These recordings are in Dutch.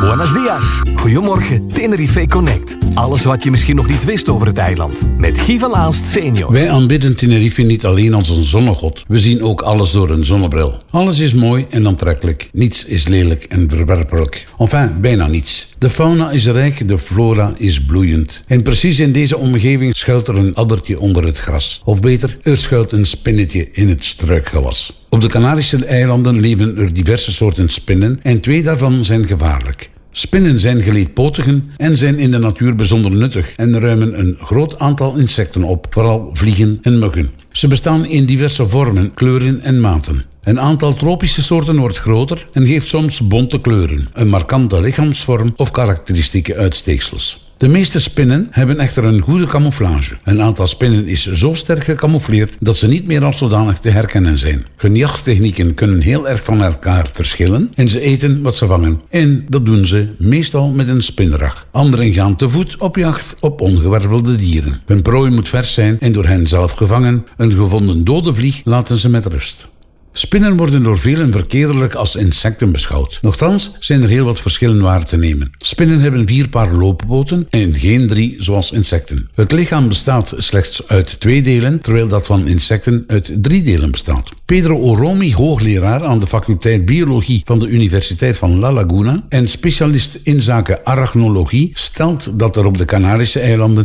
Buenos dias. Goedemorgen, Tenerife Connect. Alles wat je misschien nog niet wist over het eiland. Met Guy van Aalst senior. Wij aanbidden Tenerife niet alleen als een zonnegod. We zien ook alles door een zonnebril. Alles is mooi en aantrekkelijk. Niets is lelijk en verwerpelijk. Enfin, bijna niets. De fauna is rijk, de flora is bloeiend. En precies in deze omgeving schuilt er een addertje onder het gras. Of beter, er schuilt een spinnetje in het struikgewas. Op de Canarische eilanden leven er diverse soorten spinnen en 2 daarvan zijn gevaarlijk. Spinnen zijn geleedpotigen en zijn in de natuur bijzonder nuttig en ruimen een groot aantal insecten op, vooral vliegen en muggen. Ze bestaan in diverse vormen, kleuren en maten. Een aantal tropische soorten wordt groter en geeft soms bonte kleuren, een markante lichaamsvorm of karakteristieke uitsteeksels. De meeste spinnen hebben echter een goede camouflage. Een aantal spinnen is zo sterk gecamoufleerd dat ze niet meer als zodanig te herkennen zijn. Hun jachttechnieken kunnen heel erg van elkaar verschillen en ze eten wat ze vangen. En dat doen ze meestal met een spinrag. Anderen gaan te voet op jacht op ongewervelde dieren. Hun prooi moet vers zijn en door hen zelf gevangen. Een gevonden dode vlieg laten ze met rust. Spinnen worden door velen verkeerdelijk als insecten beschouwd. Nochtans zijn er heel wat verschillen waar te nemen. Spinnen hebben 4 paar looppoten en geen 3 zoals insecten. Het lichaam bestaat slechts uit 2 delen, terwijl dat van insecten uit 3 delen bestaat. Pedro Oromi, hoogleraar aan de faculteit Biologie van de Universiteit van La Laguna en specialist in zaken arachnologie, stelt dat er op de Canarische eilanden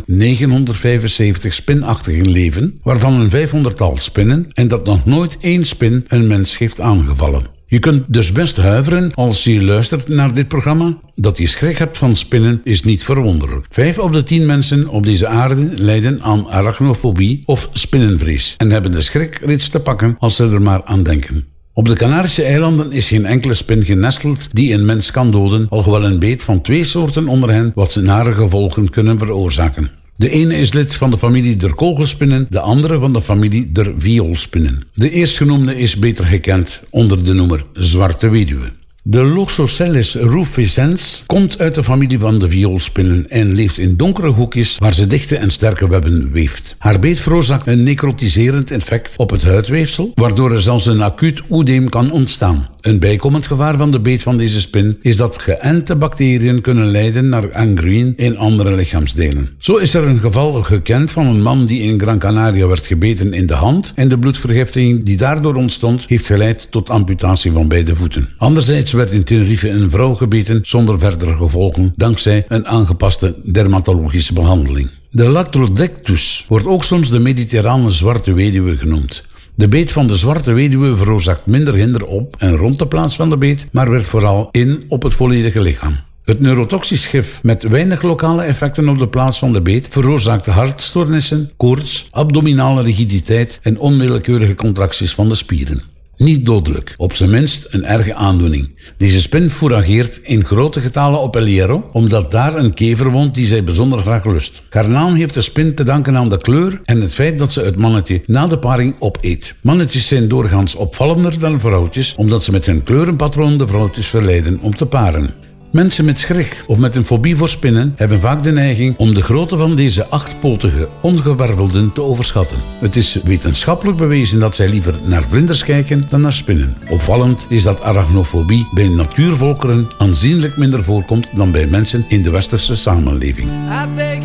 975 spinachtigen leven, waarvan een 500-tal spinnen en dat nog nooit 1 spin een mens heeft aangevallen. Je kunt dus best huiveren als je luistert naar dit programma. Dat je schrik hebt van spinnen is niet verwonderlijk. 5 op de 10 mensen op deze aarde lijden aan arachnofobie of spinnenvrees en hebben de schrik reeds te pakken als ze er maar aan denken. Op de Canarische eilanden is geen enkele spin genesteld die een mens kan doden, alhoewel een beet van 2 soorten onder hen wat nare gevolgen kunnen veroorzaken. De ene is lid van de familie der kogelspinnen, de andere van de familie der vioolspinnen. De eerstgenoemde is beter gekend onder de noemer zwarte weduwe. De Loxocelles rufescens komt uit de familie van de vioolspinnen en leeft in donkere hoekjes waar ze dichte en sterke webben weeft. Haar beet veroorzaakt een necrotiserend effect op het huidweefsel, waardoor er zelfs een acuut oedeem kan ontstaan. Een bijkomend gevaar van de beet van deze spin is dat geënte bacteriën kunnen leiden naar gangreen in andere lichaamsdelen. Zo is er een geval gekend van een man die in Gran Canaria werd gebeten in de hand en de bloedvergiftiging die daardoor ontstond heeft geleid tot amputatie van beide voeten. Anderzijds werd in Tenerife een vrouw gebeten zonder verdere gevolgen dankzij een aangepaste dermatologische behandeling. De Latrodectus wordt ook soms de mediterrane zwarte weduwe genoemd. De beet van de zwarte weduwe veroorzaakt minder hinder op en rond de plaats van de beet, maar werkt vooral in op het volledige lichaam. Het neurotoxisch gif met weinig lokale effecten op de plaats van de beet veroorzaakt hartstoornissen, koorts, abdominale rigiditeit en onwillekeurige contracties van de spieren. Niet dodelijk, op zijn minst een erge aandoening. Deze spin fourageert in grote getalen op El Hierro, omdat daar een kever woont die zij bijzonder graag lust. Haar naam heeft de spin te danken aan de kleur en het feit dat ze het mannetje na de paring opeet. Mannetjes zijn doorgaans opvallender dan vrouwtjes, omdat ze met hun kleurenpatroon de vrouwtjes verleiden om te paren. Mensen met schrik of met een fobie voor spinnen hebben vaak de neiging om de grootte van deze 8-potige ongewervelden te overschatten. Het is wetenschappelijk bewezen dat zij liever naar vlinders kijken dan naar spinnen. Opvallend is dat arachnofobie bij natuurvolkeren aanzienlijk minder voorkomt dan bij mensen in de westerse samenleving.